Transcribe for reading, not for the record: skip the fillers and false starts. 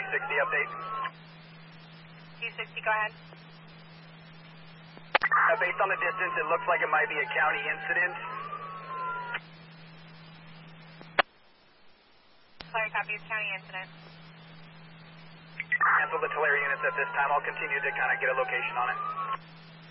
260 update. 260, go ahead. Based on the distance, it looks like it might be a county incident. Tulare copies, county incident. Cancel the Tulare units at this time. I'll continue to kind of get a location on it.